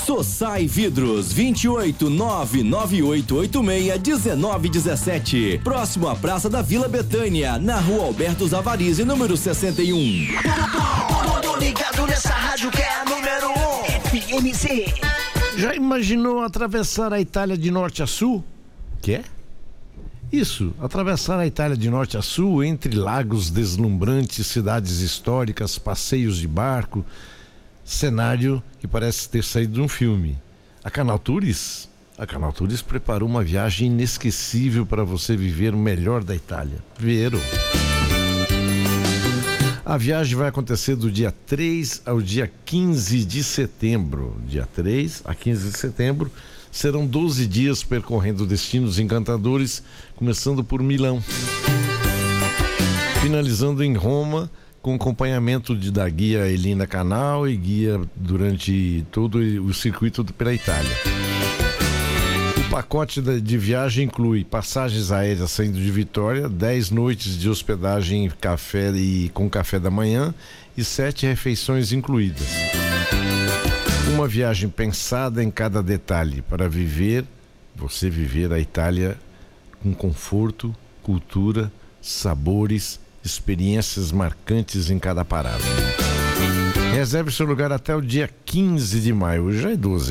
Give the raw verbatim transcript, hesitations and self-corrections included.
Sossai Vidros, vinte e oito, nove nove oito oito seis, dezenove dezessete. Próximo à Praça da Vila Betânia, na Rua Alberto Zavarizi, número sessenta e um. Tô ligado nessa rádio que é a número um, F M Z. Já imaginou atravessar a Itália de norte a sul? Quê? Isso, atravessar a Itália de norte a sul, entre lagos deslumbrantes, cidades históricas, passeios de barco, cenário que parece ter saído de um filme. A Canal Tours? A Canal Tours preparou uma viagem inesquecível para você viver o melhor da Itália. Vero. A viagem vai acontecer do dia três ao dia quinze de setembro. Dia três a quinze de setembro. Serão doze dias percorrendo destinos encantadores, começando por Milão, finalizando em Roma, com acompanhamento de, da guia Elina Canal e guia durante todo o circuito pela Itália. O pacote de viagem inclui passagens aéreas saindo de Vitória, dez noites de hospedagem café e, com café da manhã e sete refeições incluídas. Uma viagem pensada em cada detalhe para viver, você viver a Itália com conforto, cultura, sabores, experiências marcantes em cada parada. Reserve seu lugar até o dia quinze de maio, hoje já é doze.